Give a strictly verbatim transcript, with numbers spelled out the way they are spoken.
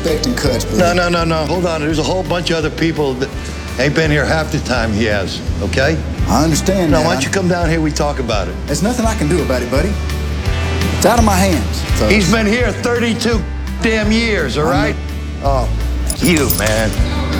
expecting cuts, buddy. No, no, no, no. Hold on. There's a whole bunch of other people that ain't been here half the time he has, okay? I understand Now, that. why don't you come down here, we talk about it. There's nothing I can do about it, buddy. It's out of my hands. So. He's been here thirty-two damn years, all right? Oh. You, man.